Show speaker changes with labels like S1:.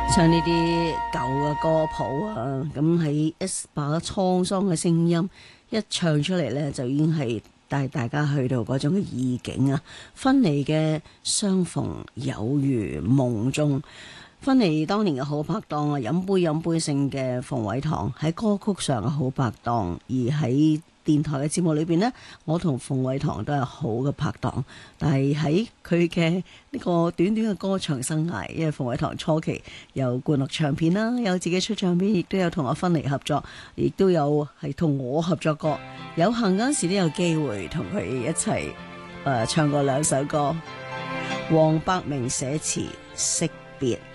S1: 唱呢啲舊嘅歌譜啊，咁喺一把滄桑嘅聲音一唱出嚟呢，就已經係帶大家去到嗰種嘅意境啊！分離嘅相逢有如夢中，分離當年嘅好拍檔啊，飲杯勝嘅馮偉棠喺歌曲上嘅好拍檔，而喺電台嘅節目裏邊呢，我同馮偉棠都係好嘅拍檔，但係喺佢嘅呢個短短嘅歌唱生涯，因為馮偉棠初期有灌錄唱片啦，有自己出唱片，亦都有同我分離合作，亦都有係同我合作過，有幸嗰陣時都有機會同佢一齊唱過2首歌，黃百鳴寫詞惜別。